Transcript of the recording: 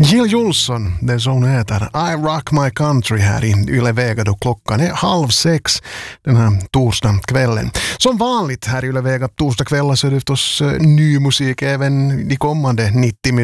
Jill Johnson, den som heter I Rock My Country här i Yle Vega då klockan är 5:30 den här torsdagskvällen. Som vanligt här i Yle Vega torsdagskvällar så är det förstås ny musik även de kommande 90 minuter.